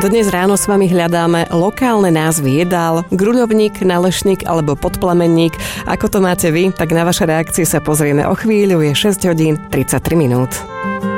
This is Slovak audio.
Dnes ráno s vami hľadáme lokálne názvy jedál, gruľovník, nalešník alebo podplamenník. Ako to máte vy, tak na vaše reakcie sa pozrieme o chvíľu, je 6 hodín 33 minút.